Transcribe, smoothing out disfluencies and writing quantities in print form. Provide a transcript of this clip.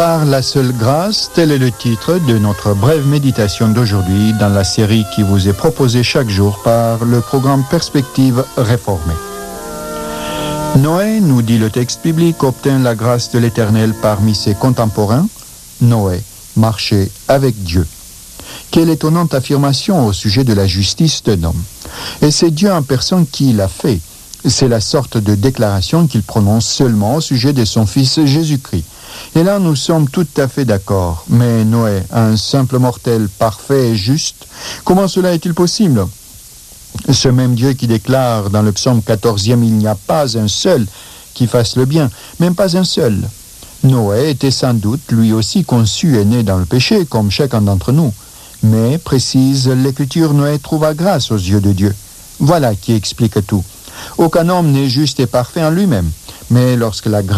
Par la seule grâce, tel est le titre de notre brève méditation d'aujourd'hui dans la série qui vous est proposée chaque jour par le programme Perspective Réformée. Noé, nous dit le texte biblique, obtint la grâce de l'Éternel parmi ses contemporains. Noé marchait avec Dieu. Quelle étonnante affirmation au sujet de la justice d'un homme. Et c'est Dieu en personne qui l'a fait. C'est la sorte de déclaration qu'il prononce seulement au sujet de son fils Jésus-Christ. Et là, nous sommes tout à fait d'accord. Mais Noé, un simple mortel parfait et juste, comment cela est-il possible ? Ce même Dieu qui déclare dans le psaume 14e, il n'y a pas un seul qui fasse le bien, même pas un seul. Noé était sans doute lui aussi conçu et né dans le péché, comme chacun d'entre nous. Mais, précise l'Écriture, Noé trouva grâce aux yeux de Dieu. Voilà qui explique tout. Aucun homme n'est juste et parfait en lui-même. Mais lorsque la grâce